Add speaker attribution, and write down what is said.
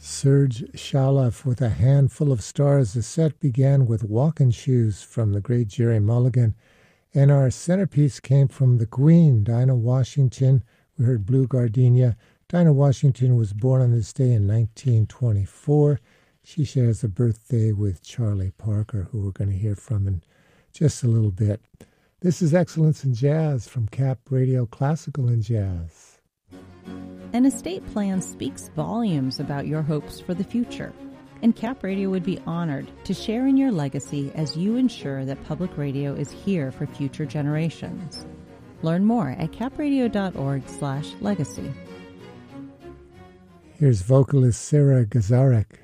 Speaker 1: Serge Shaloff with A Handful of Stars. The set began with Walking Shoes from the great Jerry Mulligan. And our centerpiece came from the Queen, Dinah Washington. We heard Blue Gardenia. Dinah Washington was born on this day in 1924. She shares a birthday with Charlie Parker, who we're going to hear from in just a little bit. This is Excellence in Jazz from Cap Radio Classical and Jazz.
Speaker 2: An estate plan speaks volumes about your hopes for the future, and Cap Radio would be honored to share in your legacy as you ensure that public radio is here for future generations. Learn more at capradio.org/legacy.
Speaker 1: Here's vocalist Sarah Gazarek.